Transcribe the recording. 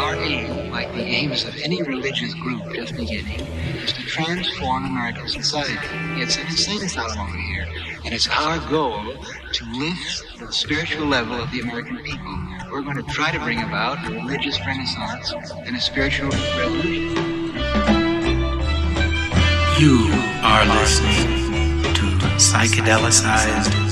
Our aim, like the aims of any religious group just beginning, is to transform American society. It's an insane asylum over here, and it's our goal to lift the spiritual level of the American people. We're going to try to bring about a religious renaissance and a spiritual revolution. You are listening to Psychedelicized